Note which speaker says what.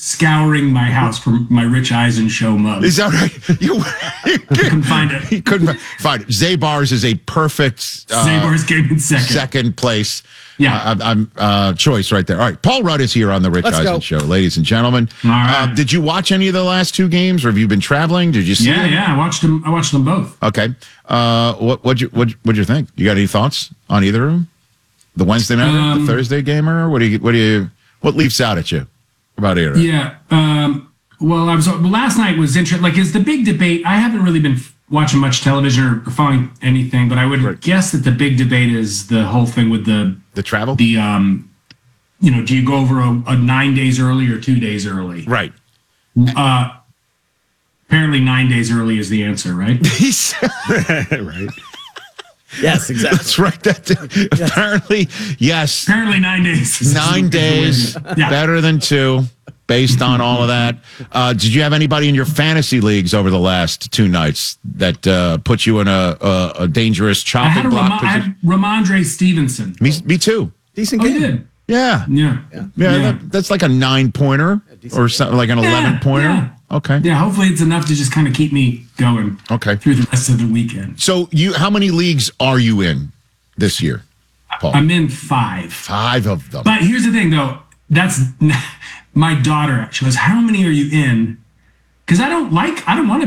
Speaker 1: scouring my house for my Rich Eisen show mug.
Speaker 2: Is that right? You
Speaker 1: couldn't find it.
Speaker 2: He couldn't find it. Zabar's is a perfect
Speaker 1: Zabar's came in
Speaker 2: second place.
Speaker 1: Yeah,
Speaker 2: choice right there. All right, Paul Rudd is here on the Rich Eisen Show, ladies and gentlemen.
Speaker 1: All right.
Speaker 2: Did you watch any of the last two games, or have you been traveling? Did you see?
Speaker 1: Yeah, I watched them. I watched them both.
Speaker 2: Okay. What'd you think? You got any thoughts on either of them? The Wednesday night, the Thursday gamer. What leaps out at you about either?
Speaker 1: Yeah. Well, last night was interesting. Like, is the big debate? I haven't really been watching much television or following anything, but I would guess that the big debate is the whole thing with the
Speaker 2: travel.
Speaker 1: Do you go over a 9 days early or 2 days early?
Speaker 2: Right.
Speaker 1: Apparently 9 days early is the answer, right?
Speaker 3: Right. Yes, exactly.
Speaker 2: That's right. Apparently, yes.
Speaker 1: Apparently 9 days.
Speaker 2: 9 days, better than 2, based on all of that. Did you have anybody in your fantasy leagues over the last 2 nights that put you in a dangerous chopping block position?
Speaker 1: I had Ramondre Stevenson.
Speaker 2: Me too.
Speaker 3: Decent
Speaker 1: game.
Speaker 3: You
Speaker 1: did?
Speaker 2: Yeah. That's like a 9-pointer or something, like an 11-pointer.
Speaker 1: Yeah.
Speaker 2: Okay.
Speaker 1: Yeah, hopefully it's enough to just kind of keep me going.
Speaker 2: Okay.
Speaker 1: Through the rest of the weekend.
Speaker 2: So how many leagues are you in this year, Paul?
Speaker 1: I'm in 5.
Speaker 2: 5 of them.
Speaker 1: But here's the thing, though. That's my daughter. She goes, "How many are you in?" Because I don't want to